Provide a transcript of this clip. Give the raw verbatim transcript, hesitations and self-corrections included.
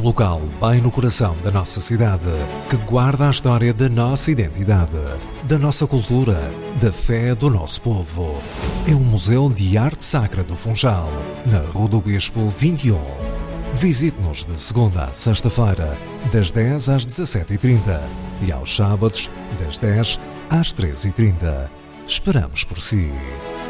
um local bem no coração da nossa cidade, que guarda a história da nossa identidade, da nossa cultura, da fé do nosso povo. É o Museu de Arte Sacra do Funchal, na Rua do Bispo vinte e um. Visite-nos de segunda a sexta-feira, das dez às dezassete e trinta e aos sábados, das dez às treze e trinta. Esperamos por si.